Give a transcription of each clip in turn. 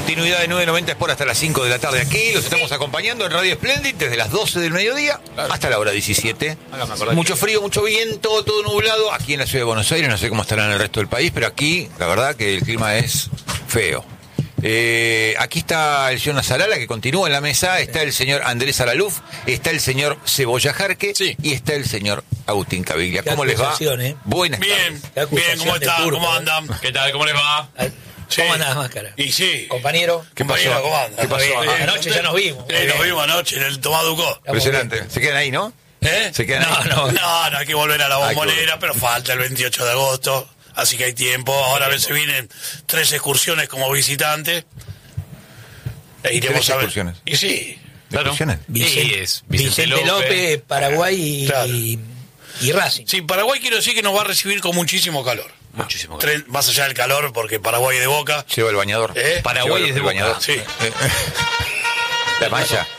Continuidad de 990 Sport hasta las 5 de la tarde aquí. Los estamos acompañando en Radio Splendid desde las 12 del mediodía hasta la hora 17. Mucho frío, mucho viento, todo nublado. Aquí en la ciudad de Buenos Aires, no sé cómo estará en el resto del país, pero aquí la verdad que el clima es feo. Aquí está el señor Nazarala, que continúa en la mesa. Está el señor Andrés Alaluf, está el señor Cebolla Jarque y está el señor Agustín Caviglia. ¿Cómo les va? Buenas tardes. Bien, ¿cómo están? ¿Cómo andan? ¿Qué tal? ¿Cómo les va? ¿Cómo andás, Máscara? Y sí. Compañero. ¿Qué pasó? ¿Cómo andan? ¿Qué pasó? Anoche ya nos vimos. Nos vimos anoche en el Tomaducó. Impresionante. Se quedan ahí, ¿no? ¿Se quedan ahí? No, hay que volver a la Bombonera, pero falta el 28 de agosto, así que hay tiempo. Ahora se vienen 3 excursiones como visitantes. E iremos 3 a ver. excursiones. Y sí. Claro. Vicente López, Paraguay Claro. y Racing. Sí, Paraguay quiero decir que nos va a recibir con muchísimo calor. Muchísimo calor. Más allá del calor, porque Paraguay es de Boca. Lleva el bañador. Paraguay Lleva es de el Boca. bañador. Sí. La mancha.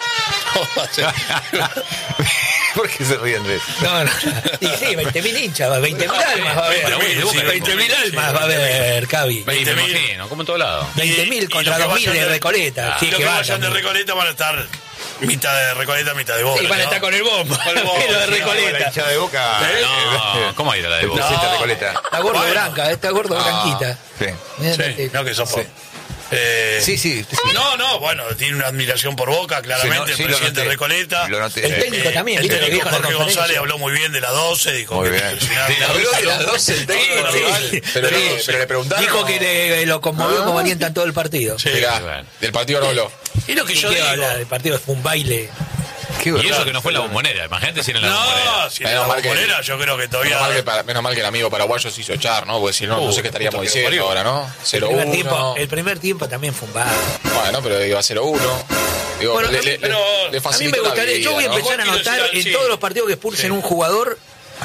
¿Por qué se ríen de eso? No. Y sí, 20.000 hinchas, 20.000 almas va a haber. 20.000 almas va a haber, Cavi. 20.000. Me imagino, como en todo lado. 20.000 contra 2.000 de Recoleta. Sí, Los que va vayan de también. Recoleta van a estar mitad de Recoleta, mitad de Boca. Sí, van a ¿no? estar con el bombo. Con el bombo, Pero de sí, La Recoleta. hinchada de Boca. No, ¿cómo ha ido la de El Boca? presidente de Recoleta. Está gordo Bueno. Blanca, está gordo blanquita. Sí. Sí, no que sos Sí. Sí. No, bueno, tiene una admiración por Boca, claramente, Sí, el presidente de lo noté. Recoleta. Lo noté. El técnico también, El ¿viste? Lo técnico dijo en la Jorge conferencia. González habló muy bien de la 12, dijo Muy que bien. impresionante. Habló de las 12 el técnico. Sí. Pero le preguntaron. Dijo que lo conmovió como alienta en todo el partido. Sí. Mirá, Bueno. del partido no habló. Y lo que yo ¿Qué digo. va a hablar? El partido fue un baile. Qué Y verdad. eso que no fue la Bombonera. Imagínate si era la No, Bombonera. si en la Bombonera yo creo que todavía. Menos mal que el amigo paraguayo se hizo echar, ¿no? Porque si no, no sé qué estaríamos puta que diciendo lo ahora, ¿no? El primer tiempo también fue un bar. Bueno, pero iba 0-1. Digo, Bueno, le pero le a mí facilitó me la gustaría, vida, yo voy a ¿no? empezar a Vos anotar quiero decir, en sí. todos los partidos que expulsen un jugador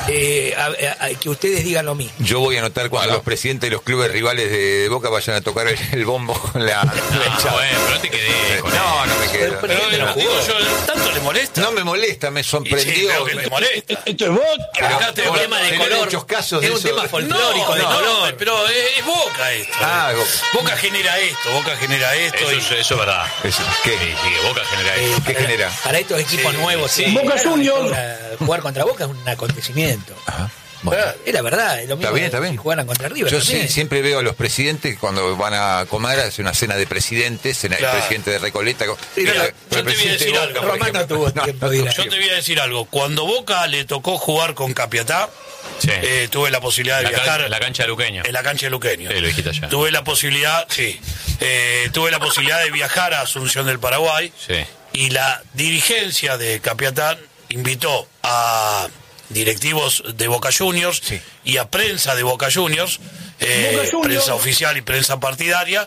que ustedes digan lo mismo. Yo voy a anotar cuando los presidentes de los clubes rivales de Boca vayan a tocar el bombo con la hinchada. Bueno, pero no te quedé con No, no me quedo. Pero Pero digo yo, ¿tanto le molesta? No me molesta, me Sí, sorprendió. creo que le molesta. Esto es Boca. Pero Acá te Es un voy a tema de tener color. muchos casos Es de un eso. tema folclórico, de color. pero es Boca esto. Boca genera esto, Boca genera esto. Eso es verdad. ¿Qué? Sí, que Boca genera eso. ¿Qué genera? Para estos equipos Sí, nuevos, sí. Boca Juniors. Jugar contra Boca es un acontecimiento. Ajá. Bueno. Es la verdad, es lo mismo. Está bien. Si jugaran contra River. Yo también. siempre veo a los presidentes cuando van a comer, hace una cena de presidentes, cena Claro. del presidente de Recoleta. Mira, el yo te voy a presidente decir de algo. Boca, por Román no ejemplo. tuvo tiempo de ir a- Yo te voy a decir algo. Cuando Boca le tocó jugar con Capiatá, Sí. tuve la posibilidad de viajar En la cancha de Luqueño. en la cancha de Luqueño. Sí, lo dijiste allá. Tuve la posibilidad, tuve la posibilidad de viajar a Asunción del Paraguay. Sí. Y la dirigencia de Capiatá invitó a directivos de Boca Juniors Sí. y a prensa de Boca Juniors, prensa oficial y prensa partidaria,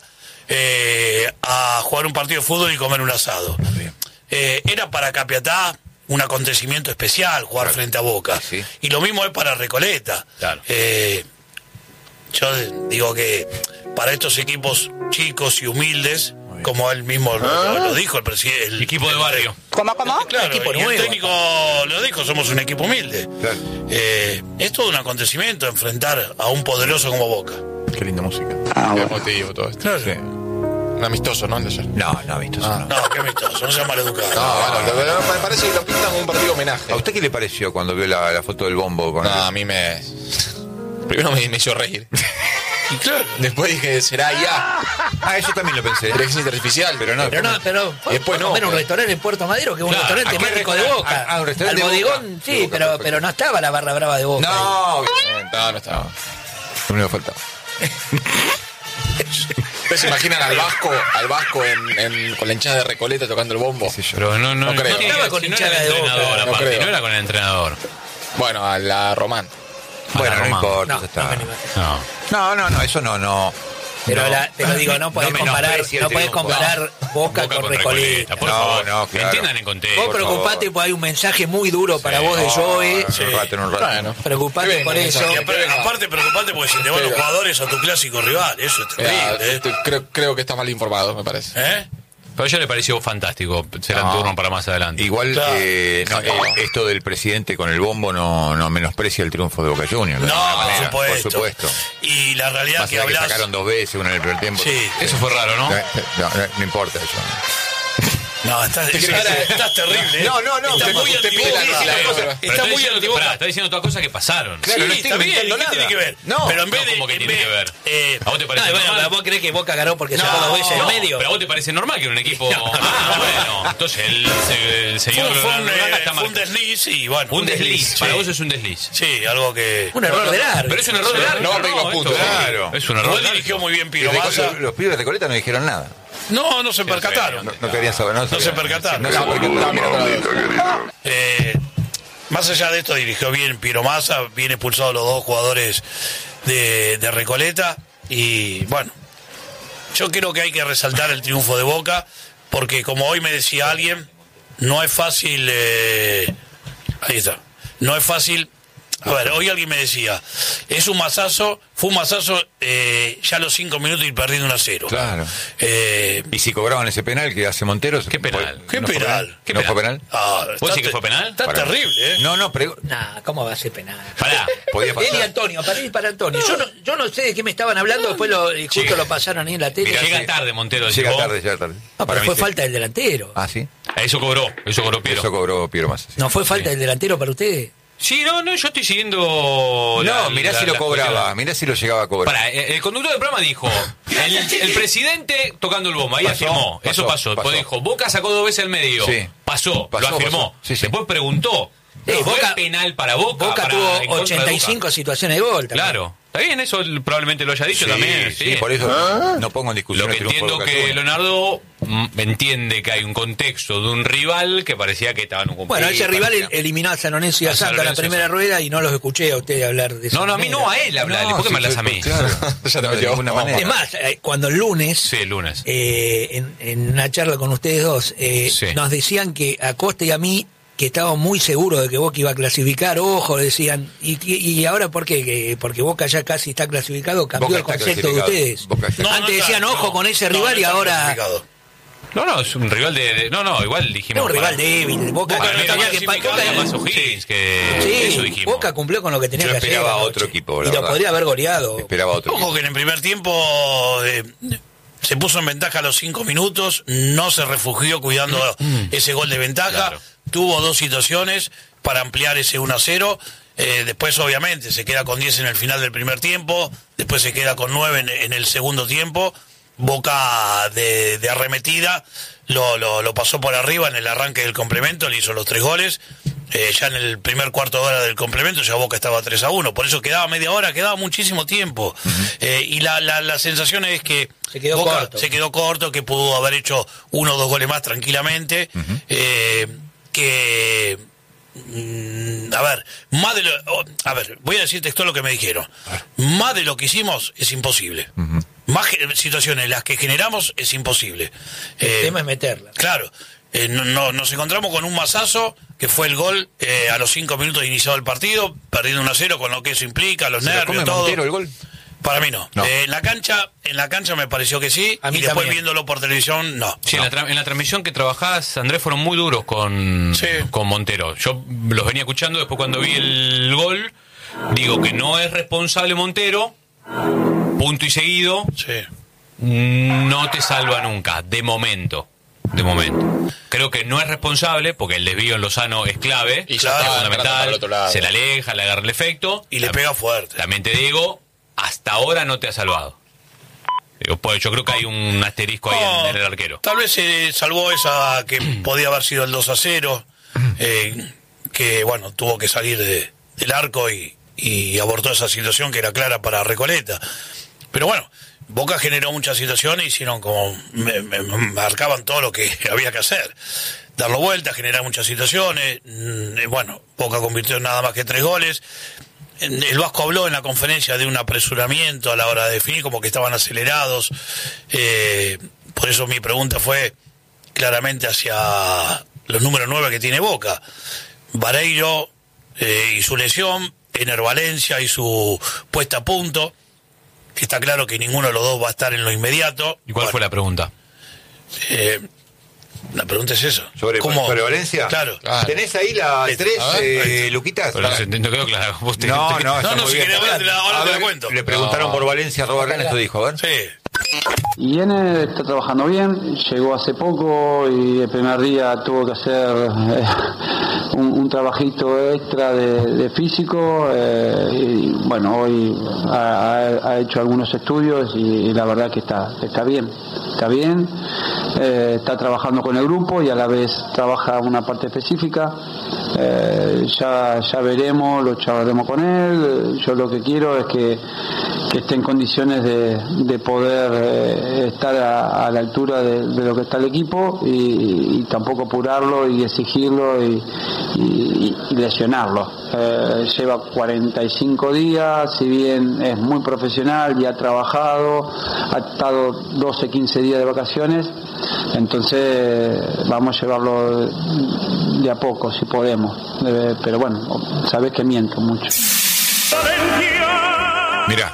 a jugar un partido de fútbol y comer un asado. Era para Capiatá un acontecimiento especial jugar frente a Boca. Sí. Y lo mismo es para Recoleta. Claro. Yo digo que para estos equipos chicos y humildes, como él mismo lo dijo el presidente. Equipo de barrio. Claro, Equipo y el nuevo. técnico lo dijo, somos un equipo humilde. Claro. Es todo un acontecimiento enfrentar a un poderoso como Boca. Qué linda música. Qué emotivo todo esto. Sí. Un amistoso, ¿no? El de ayer. No, visto eso. No. No, qué amistoso, no sea maleducado. No, bueno, me parece que lo pintan como un partido homenaje. ¿A usted qué le pareció cuando vio la foto del bombo? Con No, a mí me... Primero me hizo reír. Y claro, Después dije, será ya. eso también lo pensé. Inteligencia artificial. Pero no. Pero Después no, comer un pero- restaurante en Puerto Madero, que es un Claro, restaurante ¿a qué temático de restaurante? Boca. Un restaurante Al de Boca. bodegón, De sí, Boca, perfecto. pero no estaba la barra brava de Boca. No, No estaba. no me faltaba. ¿Ustedes se imaginan al Vasco con la hinchada de Recoleta tocando el bombo? Pero no No creo. tiene- Estaba con si no hinchada era el de Boca. entrenador, No aparte, creo. no era con el entrenador. Bueno, a la Román. Bueno, no Román. importa, No, ya está. no me animo. No. Eso no. Pero, No. pero digo, no podés No comparar, menosprecies no el podés triunfo. comparar Boca con Recoleta. Por No, favor. no, claro. Entiendan en contexto. Vos preocupate porque hay un mensaje muy duro para vos de Joe. En un rato. Bueno. Preocupate Que por venga, eso. mensaje. aparte preocupante porque se te van los jugadores a tu clásico rival. Eso es terrible. Creo que está mal informado, me parece. Pero a ella le pareció fantástico. Será turno para más adelante. Igual Claro. esto del presidente con el bombo no menosprecia el triunfo de Boca Juniors. de alguna manera, por supuesto. Y la realidad Más que allá que hablas... sacaron 2 veces, una en el primer tiempo. Sí. Eso fue raro, ¿no? No importa eso. No, estás terrible. No, Estás muy usted pide antiguo. la cosa. Está muy diciendo, antiguo. está diciendo todas cosas que pasaron. Claro, Sí, no estoy está bien. inventando ¿Qué tiene nada. que ver? No, pero en vez de... ¿Cómo que en tiene vez- que ver? ¿A vos te No, parece bueno, normal? ¿vos crees que Boca ganó porque sacó 2 veces en medio? Pero a vos te parece normal que un equipo... bueno, entonces el señor Urraca está fue un marcado. desliz y bueno. Un desliz. Sí. Para vos es un desliz. Sí, algo que... Un error del árbitro. Pero es un error del árbitro. No va a pedir los puntos. esto- Claro. Es un error Igual del dirigió árbitro. muy bien Y Piro Massa. los pibes de Recoleta no dijeron nada. No se percataron. No querían saber. No se percataron. No se percataron. Más allá de esto, dirigió bien Piro Massa, bien expulsado los 2 jugadores de Recoleta. Y bueno, yo creo que hay que resaltar el triunfo de Boca, porque como hoy me decía alguien, no es fácil. Ahí está. No es fácil. A ver, hoy alguien me decía, fue un masazo ya a los 5 minutos y perdiendo 1-0. Claro. Eh, Y si cobraban ese penal que hace Monteros. ¿Qué penal? ¿Qué ¿No fue penal? ¿Qué ¿No penal? fue penal? ¿Vos decís que fue penal? Está Para- terrible, ¿eh? No, pero. Nah, ¿cómo va a ser penal? Pará. Podía pasar. Él y Antonio, para él y para Antonio. Yo no sé de qué me estaban hablando, después justo Llega. lo pasaron ahí en la tele. Mirá, Llega sí. tarde Montero. Llega decís vos. tarde. No, Para pero mí fue sí. falta del delantero. Ah, sí. Eso cobró Piero. Eso cobró Piero Massa. Sí. ¿No fue falta del delantero para ustedes? Sí, no, yo estoy siguiendo... No, mirá si lo la cobraba, cuestión. mirá si lo llegaba a cobrar. Pará, el conductor del programa dijo, el presidente tocando el bombo, ahí afirmó, eso pasó. Después dijo, Boca sacó 2 veces el medio, Sí. pasó, lo afirmó. pasó. Sí, sí. Después preguntó, ¿fue Boca- penal para Boca? Boca para- tuvo en contra de 85 Boca? situaciones de gol. también. Claro, está bien, eso él probablemente lo haya dicho Sí, también. sí, por eso no pongo en discusión Lo que el triunfo de entiendo Boca que Juniors. Leonardo entiende que hay un contexto de un rival que parecía que estaban un Bueno, ese rival parecía. eliminó a San Lorenzo y a A San Santa en la Lorenzo, primera sí. rueda y no los escuché a ustedes hablar de eso. No, a mí no, a él hablarle, ¿por qué me hablas a mí? Claro, Ya te de metió. ninguna manera. Es más, cuando el lunes, Sí, el lunes. en una charla con ustedes dos, Sí. nos decían que a Costa y a mí, que estábamos muy seguros de que Boca iba a clasificar, ojo, decían, ¿y ahora por qué? Porque Boca ya casi está clasificado, cambió Boca el está concepto de clasificado. ustedes. Boca está- No, Antes no está, decían, ojo no. con ese No, rival no y está ahora... clasificado. No, es un rival no, igual dijimos. Es un rival débil. Boca Para no mí tenía era que... más Boca- Boca más O'Higgins que eso Sí, dijimos. Boca cumplió con lo que tenía Yo que hacer. esperaba a anoche. otro equipo, la Y lo verdad. podría haber goleado. Esperaba otro. Ojo que en el primer tiempo se puso en ventaja a los 5 minutos, no se refugió cuidando ese gol de ventaja, Claro. tuvo 2 situaciones para ampliar ese 1-0. Después, obviamente, se queda con 10 en el final del primer tiempo, después se queda con 9 en el segundo tiempo. Boca de arremetida lo pasó por arriba en el arranque del complemento, le hizo los 3 goles. Ya en el primer cuarto de hora del complemento ya Boca estaba 3-1, por eso quedaba media hora, quedaba muchísimo tiempo. Y la sensación es que Se quedó Boca corto. se quedó corto, que pudo haber hecho 1 o 2 goles más tranquilamente. Que a ver, voy a decir textual lo que me dijeron. Más de lo que hicimos es imposible. Más situaciones en las que generamos es imposible. El tema es meterla. Claro, nos encontramos con un masazo que fue el gol a los 5 minutos de iniciado el partido, perdiendo 1-0 con lo que eso implica, los ¿Se lo nervios, come todo. Montero el gol? Para mí no. No. En la cancha me pareció que sí, A mí y después también. viéndolo por televisión, no. Sí, en la transmisión que trabajás, Andrés, fueron muy duros con Montero. Yo los venía escuchando, después cuando vi el gol, digo que no es responsable Montero, punto y seguido, Sí. no te salva nunca, de momento. Creo que no es responsable, porque el desvío en Lozano es clave, Y es ya está, fundamental, para el otro lado. se la aleja, le agarra el efecto. Y le pega fuerte. También te digo, hasta ahora no te ha salvado. Digo, pues yo creo que hay un asterisco ahí No, en el arquero. Tal vez se salvó esa que podía haber sido el 2-0, que bueno, tuvo que salir del arco y abortó esa situación que era clara para Recoleta. Pero bueno, Boca generó muchas situaciones, hicieron como me marcaban todo lo que había que hacer. Darlo vuelta, generar muchas situaciones. Bueno, Boca convirtió en nada más que 3 goles. El Vasco habló en la conferencia de un apresuramiento a la hora de definir, como que estaban acelerados. Por eso mi pregunta fue claramente hacia los números 9 que tiene Boca. Vareiro y su lesión, Ener Valencia y su puesta a punto, que está claro que ninguno de los dos va a estar en lo inmediato. ¿Y cuál fue la pregunta? La pregunta es eso. ¿Sobre Valencia? Claro. ¿Tenés ahí la 3, Luquitas? Pero no quedó claro. No, si querés hablar, ahora te la cuento. Le preguntaron por Valencia, Robarrena, esto dijo, a ver. Sí. Y N está trabajando bien, llegó hace poco y el primer día tuvo que hacer un trabajito extra de físico. Y bueno, hoy ha hecho algunos estudios y la verdad que está bien. Está trabajando con el grupo y a la vez trabaja una parte específica. Ya veremos, lo charlaremos con él. Yo lo que quiero es que esté en condiciones de poder estar a la altura de lo que está el equipo y tampoco apurarlo y exigirlo y lesionarlo. Lleva 45 días, si bien es muy profesional y ha trabajado, ha estado 12, 15 días de vacaciones, entonces vamos a llevarlo de a poco si podemos, pero bueno, sabes que miento mucho. Mirá.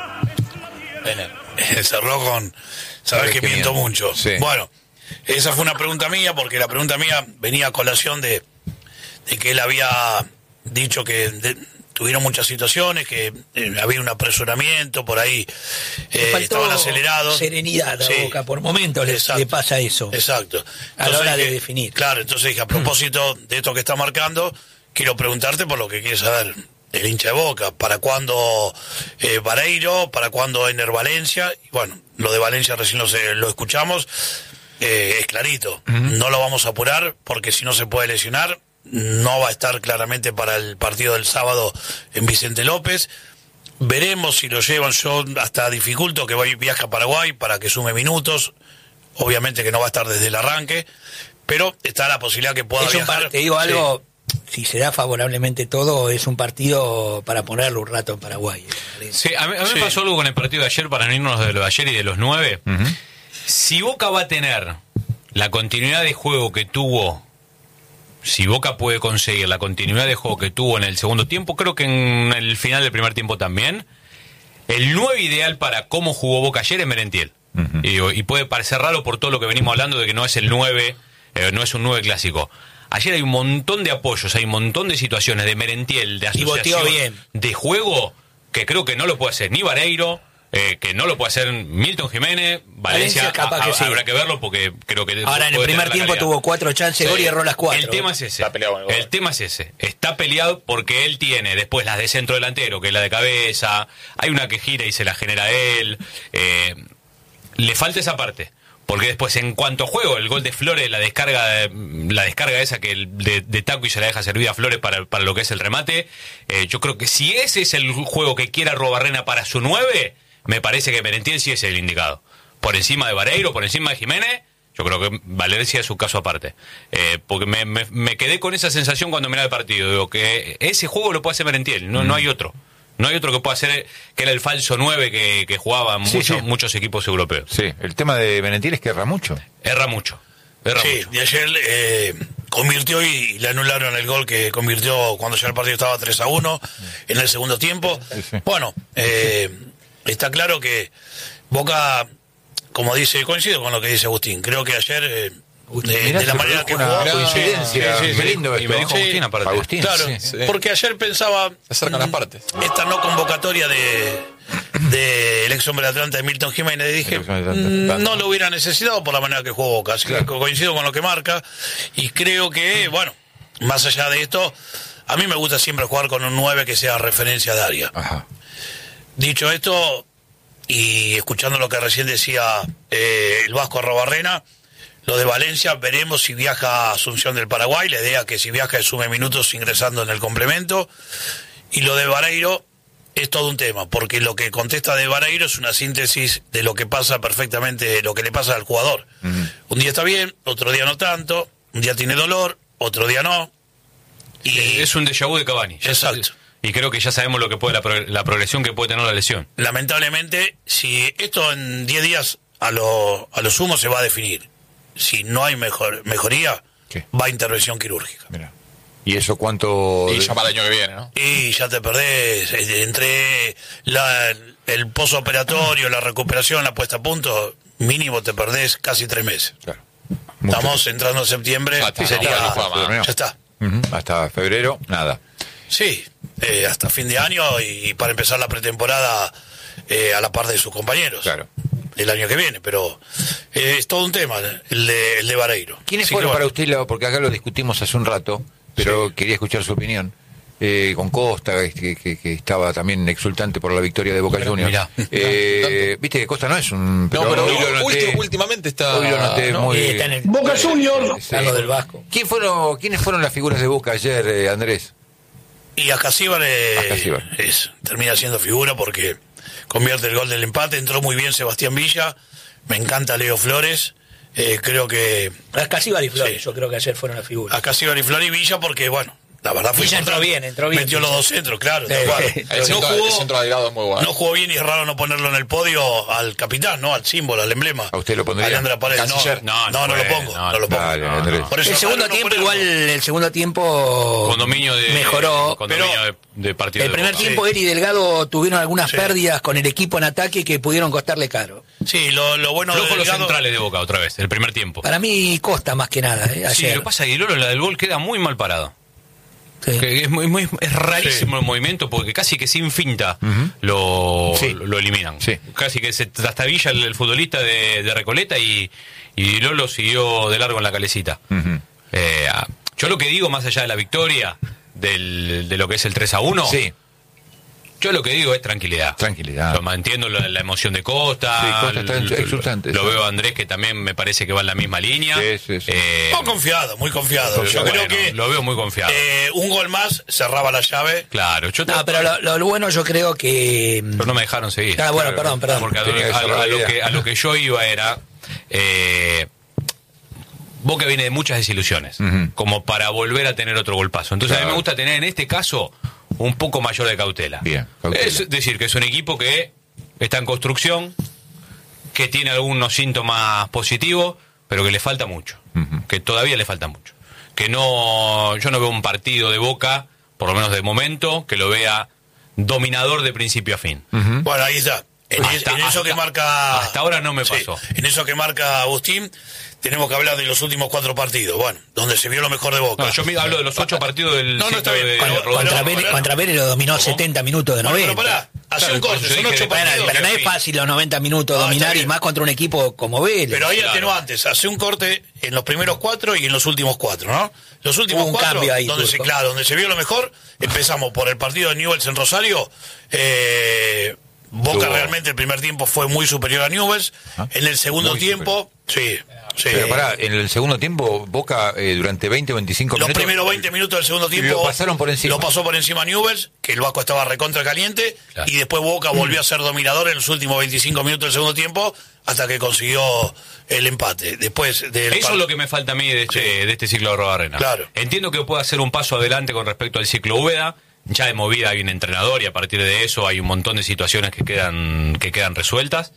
Cerró con sabes que miento mucho. Sí. Bueno, esa fue una pregunta mía, porque la pregunta mía venía a colación de que él había dicho que tuvieron muchas situaciones, que había un apresuramiento, por ahí estaban acelerados. Serenidad a Boca, por momentos le pasa eso. Exacto. A la hora de definir. Claro, entonces dije, a propósito de esto que está marcando, quiero preguntarte por lo que quieres saber el hincha de Boca, ¿para cuándo Vareiro? ¿Para cuándo Ener Valencia? Y bueno, lo de Valencia recién lo escuchamos, es clarito, no lo vamos a apurar porque si no se puede lesionar, no va a estar claramente para el partido del sábado en Vicente López. Veremos si lo llevan, yo hasta dificulto que viaje a Paraguay para que sume minutos, obviamente que no va a estar desde el arranque, pero está la posibilidad que pueda viajar. Te digo algo... Si se da favorablemente todo, es un partido para ponerlo un rato en Paraguay. Sí, a mí me pasó algo con el partido de ayer, para no irnos de lo de ayer y de los 9. Si Boca va a tener la continuidad de juego que tuvo, si Boca puede conseguir la continuidad de juego que tuvo en el segundo tiempo, creo que en el final del primer tiempo también, el 9 ideal para cómo jugó Boca ayer es Merentiel. Y puede parecer raro por todo lo que venimos hablando de que no es el 9, no es un 9 clásico. Ayer hay un montón de apoyos, hay un montón de situaciones de Merentiel, de asociación, de juego, que creo que no lo puede hacer ni Vareiro, que no lo puede hacer Milton Jiménez. Valencia capaz que sí. Habrá que verlo porque creo que... Ahora, en el primer tiempo tuvo 4 chances, gol y erró las 4. El tema es ese. El tema es ese. Está peleado porque él tiene después las de centro delantero, que es la de cabeza, hay una que gira y se la genera él. Le falta esa parte. Porque después, en cuanto a juego, el gol de Flores, la descarga esa que de Taco y se la deja servir a Flores para lo que es el remate, yo creo que si ese es el juego que quiera Robarrena para su 9, me parece que Merentiel sí es el indicado. Por encima de Vareiro, por encima de Jiménez, yo creo que Valencia es su caso aparte. Porque me quedé con esa sensación cuando miraba el partido. Digo que ese juego lo puede hacer Merentiel, no hay otro. No hay otro que pueda hacer, que era el falso 9 que jugaban muchos equipos europeos. Sí, el tema de Merentiel es que erra mucho. Erra mucho. Y ayer convirtió y le anularon el gol que convirtió cuando ya el partido estaba 3-1 en el segundo tiempo. Sí. Bueno, está claro que Boca, como dice, coincido con lo que dice Agustín. Creo que ayer... de la manera que jugó, coincidencia, qué lindo, y me dijo Agustín aparte. Agustín, claro, porque ayer pensaba se acercan las partes. Esta no convocatoria de el ex hombre de Atlanta de Milton Jiménez, y dije no lo hubiera necesitado por la manera que jugó Boca, así que coincido con lo que marca y creo que, bueno, más allá de esto, a mí me gusta siempre jugar con un 9 que sea referencia de área. Ajá. Dicho esto, y escuchando lo que recién decía el Vasco Robarrena, lo de Valencia, veremos si viaja a Asunción del Paraguay, la idea que si viaja sume minutos ingresando en el complemento. Y lo de Vareiro es todo un tema, porque lo que contesta de Vareiro es una síntesis de lo que pasa perfectamente, lo que le pasa al jugador. Un día está bien, otro día no tanto, un día tiene dolor, otro día no. Y es un déjà vu de Cavani. Exacto. Y creo que ya sabemos lo que puede la progresión que puede tener la lesión. Lamentablemente, si esto en 10 días a lo sumo se va a definir. Si no hay mejoría, va a intervención quirúrgica. Mira. ¿Y eso cuánto...? Y ya para el año que viene, ¿no? Y ya te perdés. Entre el posoperatorio, la recuperación, la puesta a punto, mínimo te perdés casi 3 meses. Claro. Estamos entrando en septiembre. Ya está. Hasta febrero, nada. Sí, hasta fin de año y para empezar la pretemporada a la par de sus compañeros. Claro. El año que viene, pero es todo un tema el de Vareiro. ¿Quiénes fueron para usted, porque acá lo discutimos hace un rato, pero quería escuchar su opinión? Con Costa, que estaba también exultante por la victoria de Boca Juniors. Viste que Costa no es un... pero últimamente está... Hoy lo noté muy... Está en el Boca Juniors. cargo del Vasco. ¿Quiénes fueron las figuras de Boca ayer, Andrés? Y Ascasíbar termina siendo figura porque convierte el gol del empate. Entró muy bien Sebastián Villa. Me encanta Leo Flores. Creo que... Ascasíbar y Flores, yo creo que ayer fueron las figuras. Ascasíbar y Flores y Villa porque, bueno, la verdad fue... Villa entró bien. Metió los dos centros, claro. El centro delgado es muy bueno. No jugó bien y es raro no ponerlo en el podio al capitán, ¿no? Al símbolo, al emblema. ¿A usted lo pondría? Alejandra Paredes. No lo pongo. No lo pongo. Dale, Andrés. Por eso El segundo tiempo Con dominio de... mejoró. Con dominio de partido. El primer Boca. tiempo él y Delgado tuvieron algunas pérdidas con el equipo en ataque que pudieron costarle caro. Sí, lo bueno Flojo de los Delgado... centrales de Boca otra vez, el primer tiempo. Para mí Costa más que nada. Sí, Ayer. lo que pasa es que Lolo en la del gol queda muy mal parado. Sí. Que es rarísimo el movimiento porque casi que sin finta lo eliminan. Sí. Casi que se trastabilla el futbolista de Recoleta y Lolo siguió de largo en la calecita. Yo lo que digo, más allá de la victoria, de lo que es el 3-1, Sí. yo lo que digo es tranquilidad. Tranquilidad. Yo entiendo la emoción de Costa. Sí, Costa está exultante. Lo veo a Andrés, que también me parece que va en la misma línea. Sí. Muy confiado. Yo creo que lo veo muy confiado. un gol más cerraba la llave. Claro, No, pero lo bueno yo creo que... Pero no me dejaron seguir. Ah, bueno, perdón. Porque Tenía que ser a lo que yo iba era... Boca viene de muchas desilusiones, como para volver a tener otro golpazo. Entonces a mí me gusta tener en este caso un poco mayor de cautela. Bien, cautela. Es decir, que es un equipo que está en construcción, que tiene algunos síntomas positivos, pero que le falta mucho. Que todavía le falta mucho. Yo no veo un partido de Boca, por lo menos de momento, que lo vea dominador de principio a fin. Bueno, ahí está. En eso que marca... Hasta ahora no me pasó. En eso que marca Agustín, tenemos que hablar de los últimos 4 partidos. Bueno, donde se vio lo mejor de Boca. No, yo hablo de los 8 partidos del está bien. Contra Vélez lo dominó 70 minutos de 90. Pero pará, hace un corte, son 8 partidos. Pero no es fácil los 90 minutos dominar y más contra un equipo como Vélez. Pero ahí atenuantes, hace un corte en los primeros 4 y en los últimos 4, ¿no? Los últimos 4, cambio ahí, donde se vio lo mejor, empezamos por el partido de Newell's en Rosario. Boca realmente el primer tiempo fue muy superior a Newell's. En el segundo tiempo, sí. Pero pará, en el segundo tiempo, Boca durante 20 o 25 minutos... Los primeros 20 minutos del segundo tiempo... Lo pasaron por encima. Lo pasó por encima Newell's, que el Vasco estaba recontra caliente, y después Boca volvió a ser dominador en los últimos 25 minutos del segundo tiempo, hasta que consiguió el empate. Después del Eso es lo que me falta a mí de este ciclo de Arrobarrena. Claro. Entiendo que pueda hacer un paso adelante con respecto al ciclo Úbeda. Ya de movida hay un entrenador y a partir de eso hay un montón de situaciones que quedan resueltas.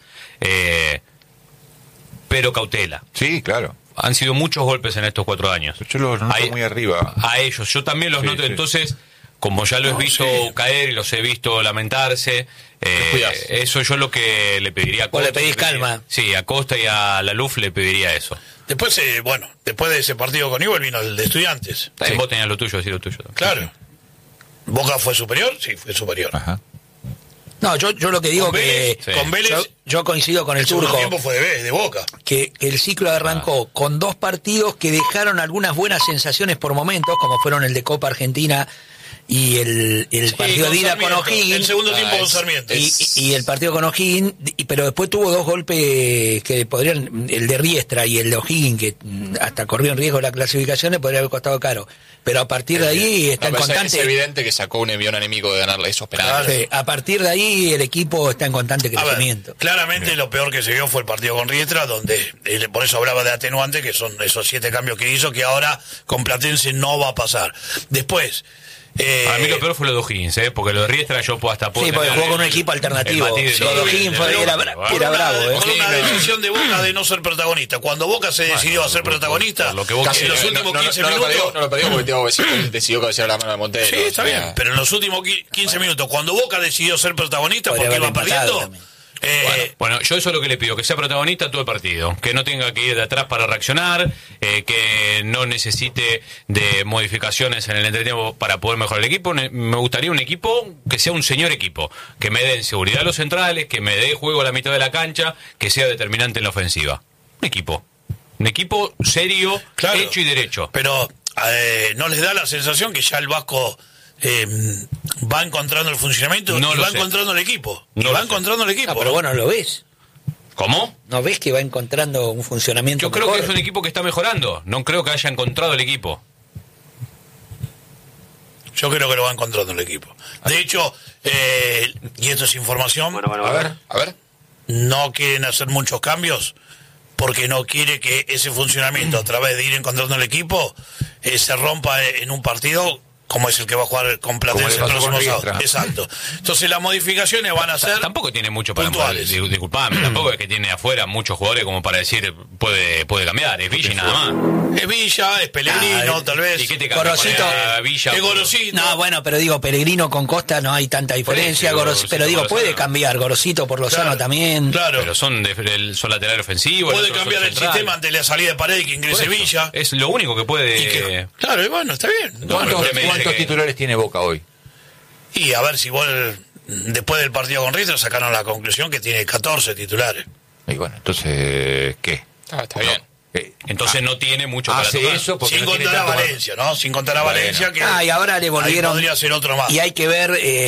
Pero cautela. Sí, claro. Han sido muchos golpes en estos 4 años. Yo los noto muy arriba. A ellos, yo también los noto. Entonces, como ya los he visto caer y los he visto lamentarse, eso yo lo que le pediría a Costa. O le pedís calma. Sí, a Costa y a la Luf le pediría eso. Después, después de ese partido con Newell's vino el de Estudiantes. También vos tenías lo tuyo, decir lo tuyo. Claro. ¿Boca fue superior? Sí, fue superior. Ajá. No, yo lo que digo Con Vélez, con Vélez yo coincido con el segundo turco. tiempo fue de Boca. Que el ciclo arrancó con 2 partidos que dejaron algunas buenas sensaciones por momentos, como fueron el de Copa Argentina y el partido de ida con O'Higgins. El segundo tiempo con Sarmiento. Y el partido con O'Higgins, pero después tuvo 2 golpes que podrían, el de Riestra y el de O'Higgins, que hasta corrió en riesgo la clasificación, le podría haber costado caro. Pero a partir de ahí está en constante... Es evidente que sacó un envión enemigo de ganarle esos penales. Sí, a partir de ahí el equipo está en constante crecimiento. Claramente lo peor que se vio fue el partido con Riestra, donde por eso hablaba de atenuante, que son esos 7 cambios que hizo, que ahora con Platense no va a pasar. Después... A mí lo peor fue lo de O'Higgins, porque lo de Riestra yo puedo hasta... Sí, porque jugó con un equipo alternativo. Lo de O'Higgins era bravo. Con una decisión de Boca de no ser protagonista. Cuando Boca se decidió a ser protagonista, en los últimos 15 minutos... No lo perdió porque decidió cabecear la mano de Montero. Sí, está bien, pero en los últimos 15 minutos, cuando Boca decidió ser protagonista porque iba perdiendo... Bueno, yo eso es lo que le pido, que sea protagonista todo el partido, que no tenga que ir de atrás para reaccionar, que no necesite de modificaciones en el entretiempo para poder mejorar el equipo. Me gustaría un equipo que sea un señor equipo, que me dé seguridad a los centrales, que me dé juego a la mitad de la cancha, que sea determinante en la ofensiva. Un equipo serio, claro, hecho y derecho. Pero ¿no les da la sensación que ya el Vasco va encontrando el funcionamiento y va encontrando el equipo? Pero bueno, ¿lo ves? ¿Cómo? ¿No ves que va encontrando un funcionamiento? Yo creo que es un equipo que está mejorando. No creo que haya encontrado el equipo. Yo creo que lo va encontrando el equipo. De hecho, y esto es información, A ver. no quieren hacer muchos cambios porque no quiere que ese funcionamiento a través de ir encontrando el equipo se rompa en un partido como es el que va a jugar con Platense el próximo sábado. Exacto. Entonces las modificaciones van a ser tampoco tiene mucho para puntuales. Disculpame, tampoco es que tiene afuera muchos jugadores como para decir puede cambiar. Es Villa y nada más. Es Villa, es Pellegrino, tal vez. ¿Y qué te cambia? Villa. Es Gorosito. No, bueno, pero digo, Pellegrino con Costa no hay tanta diferencia. Pero digo, puede cambiar. Gorosito por Lozano también. Claro. Pero son lateral ofensivo. Puede cambiar el sistema ante la salida de Paredes que ingrese Villa. Es lo único que puede. Claro, y bueno, está bien. ¿Cuántos titulares tiene Boca hoy? Y a ver si vos, después del partido con River, sacaron la conclusión que tiene 14 titulares. Y bueno, entonces, ¿qué? Está bien. Entonces no tiene mucho para hace tocar. eso porque sin no tiene contar a tanto Valencia, ¿no? Sin contar a Valencia que y ahora le volvieron. Podría ser otro más. Y hay que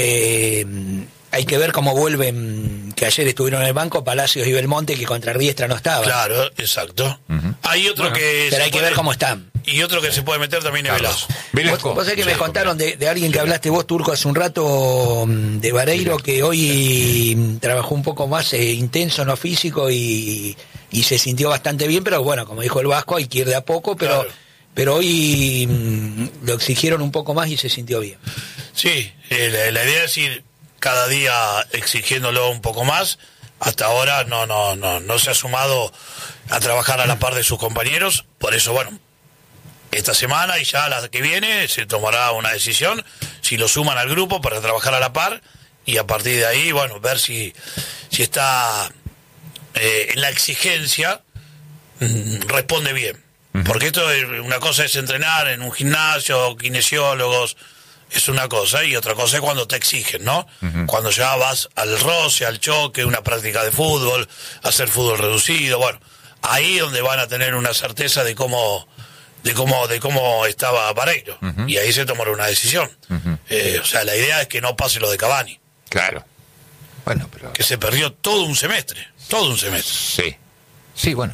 ver cómo vuelven, que ayer estuvieron en el banco Palacios y Belmonte, que contra Riestra no estaban. Claro, exacto. Hay otro que pero hay que ver cómo están. Y otro que se puede meter también es Velasco. Vos sabés que me contaron de alguien que hablaste vos, Turco, hace un rato, de Vareiro, que hoy trabajó un poco más intenso en lo físico y se sintió bastante bien, pero bueno, como dijo el Vasco, hay que ir de a poco, pero hoy lo exigieron un poco más y se sintió bien. Sí, la idea es ir cada día exigiéndolo un poco más. Hasta ahora no se ha sumado a trabajar a la par de sus compañeros, por eso, bueno, esta semana y ya la que viene se tomará una decisión si lo suman al grupo para trabajar a la par y a partir de ahí, bueno, ver si está en la exigencia responde bien. Porque esto es una cosa es entrenar en un gimnasio, kinesiólogos, es una cosa, y otra cosa es cuando te exigen, ¿no? Cuando ya vas al roce, al choque, una práctica de fútbol, hacer fútbol reducido, bueno, ahí es donde van a tener una certeza de cómo estaba Vareiro, y ahí se tomará una decisión. O sea, la idea es que no pase lo de Cavani. Claro. Bueno, pero que se perdió todo un semestre. Sí, bueno.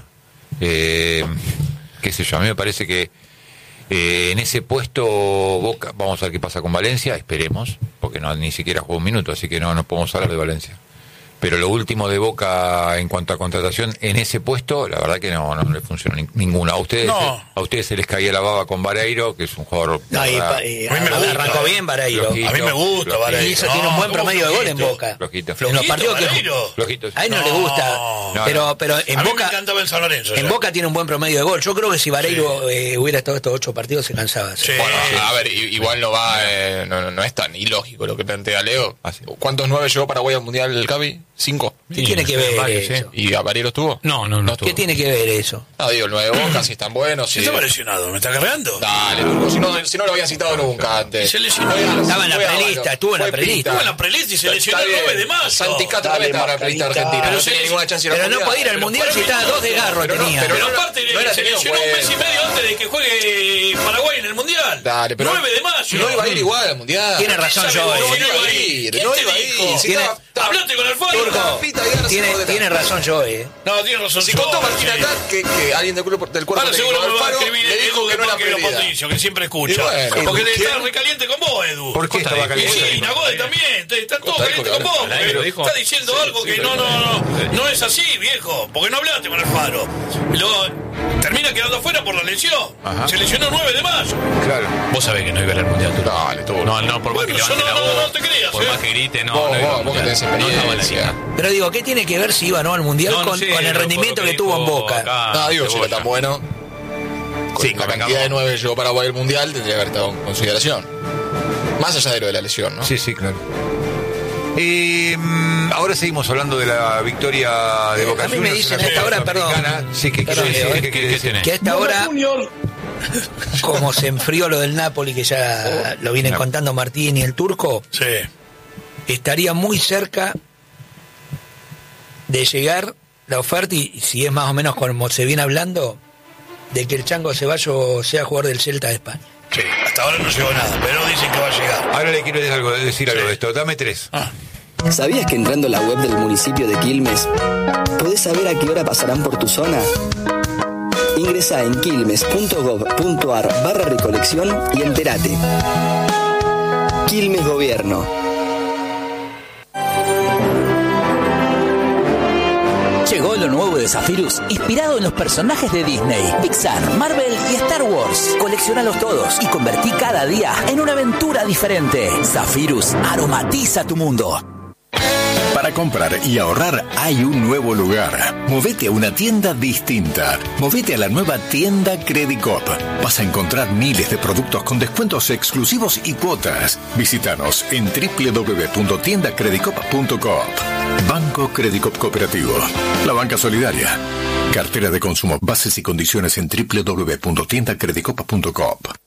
Qué sé yo, a mí me parece que en ese puesto Boca, vamos a ver qué pasa con Valencia, esperemos, porque ni siquiera jugó un minuto, así que no podemos hablar de Valencia. Pero lo último de Boca en cuanto a contratación en ese puesto, la verdad que no le funciona ninguna. A ustedes se les caía la baba con Vareiro, que es un jugador. A mí me gusta. Arrancó bien Vareiro. A mí me gusta Vareiro. Tiene un buen promedio de gol en Boca. En los partidos a él no le gusta. Pero en a Boca. Mí me encantaba en San Lorenzo. En Boca tiene un buen promedio de gol. Yo creo que si Vareiro hubiera estado estos 8 partidos se cansaba. Bueno, a ver, igual no va, no es tan ilógico lo que plantea Leo. ¿Cuántos 9 llevó Paraguay al Mundial el Cavi? 5. ¿Qué tiene que ver eso? ¿Y a Vareiro estuvo? No estuvo. ¿Qué tiene que ver eso? No, digo, el 9 de Boca, si están buenos. Si está lesionado, ¿me está cargando? Dale, Turco, si no lo habían citado nunca antes. Se lesionó. Estaba en la prelista, estuvo en la prelista. Estuvo en la prelista y se lesionó el 9 de marzo. Santicato también estaba en la prelista argentina. Pero no tenía ninguna chance Pero no podía ir al Mundial si estaba 2 de garro tenía. Pero aparte se lesionó un mes y medio antes de que juegue Paraguay en el Mundial. Dale, pero 9 de mayo. No iba a ir igual al Mundial. Tiene razón Joey. No iba a ir. No iba a ir. Hablate con Alfaro. Tiene razón Joey. No, tiene razón. Si contó Martín acá que alguien del cuerpo ahora seguro me va a Alfaro escribir le dijo que no era prioridad. Patricio, que siempre escucha. Porque le está recaliente con vos, Edu. ¿Por qué estaba caliente? Sí, Nagode también. Están todos calientes con vos. Está diciendo algo que no es así, viejo. Porque no hablaste con Alfaro. Termina quedando afuera por la lesión. Se lesionó 9 de mayo. Claro. Vos sabés que no iba a ir al Mundial. Dale, tú. No, por más que levante la voz. No te creas. Por más que grite, no. Vos que tenés experiencia. Pero digo, ¿qué tiene que ver si iba o no al Mundial con el rendimiento que tuvo en Boca? No, digo, si era tan bueno. Con la cantidad de 9 llegó Paraguay al Mundial, tendría que haber estado en consideración. Más allá de lo de la lesión, ¿no? Sí, claro. Ahora seguimos hablando de la victoria de Boca Juniors. A mí me dicen a esta hora, perdón. Sí, que a esta hora, como se enfrió lo del Napoli, que ya lo vienen contando Martín y el Turco, Sí. estaría muy cerca de llegar la oferta, y si es más o menos como se viene hablando, de que el Chango Ceballos sea jugador del Celta de España. Sí, hasta ahora no llegó nada, pero dicen que va a llegar. Ahora le quiero decir algo de esto. Dame 3. ¿Sabías que entrando a la web del municipio de Quilmes podés saber a qué hora pasarán por tu zona? Ingresá en quilmes.gov.ar/recolección y entérate. Quilmes Gobierno. Llegó lo nuevo de Zephyrus, inspirado en los personajes de Disney, Pixar, Marvel y Star Wars. Coleccionalos todos y convertí cada día en una aventura diferente. Zephyrus, aromatiza tu mundo. Para comprar y ahorrar hay un nuevo lugar. Movete a una tienda distinta. Movete a la nueva tienda Credicop. Vas a encontrar miles de productos con descuentos exclusivos y cuotas. Visítanos en www.tiendacredicop.coop. Banco Credicop Cooperativo. La banca solidaria. Cartera de consumo. Bases y condiciones en www.tiendacredicop.coop.